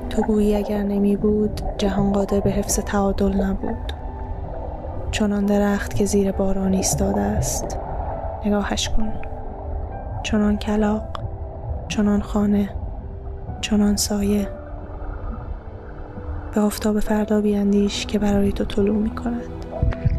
تو گویی اگر نمی بود جهان قادر به حفظ تعادل نبود. چنان درخت که زیر باران ایستاده است، نگاهش کن. چنان کلاغ، چنان خانه، چنان سایه. به آفتاب فردا بیاندیش که برای تو طلوع می کند.